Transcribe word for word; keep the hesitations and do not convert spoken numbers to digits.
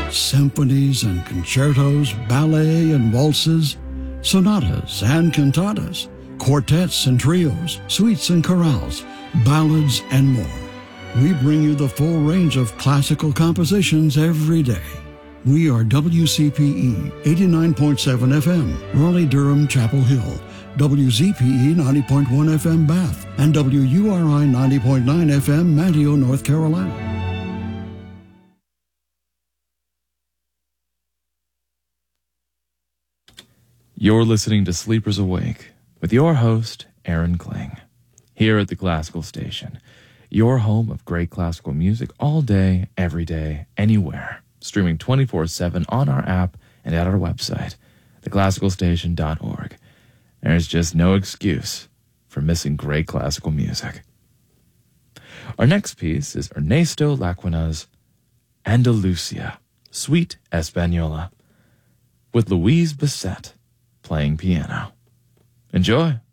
Symphonies and concertos, ballet and waltzes, sonatas and cantatas, quartets and trios, suites and chorales, ballads, and more. We bring you the full range of classical compositions every day. We are W C P E eighty-nine point seven F M, Raleigh-Durham, Chapel Hill, W Z P E ninety point one F M, Bath, and W U R I ninety point nine F M, Manteo, North Carolina. You're listening to Sleepers Awake with your host, Aaron Kling, here at the Classical Station, your home of great classical music all day, every day, anywhere, streaming twenty-four seven on our app and at our website, the classical station dot org. There's just no excuse for missing great classical music. Our next piece is Ernesto Laquina's Andalusia, Suite Española, with Louise Bisset playing piano. Enjoy!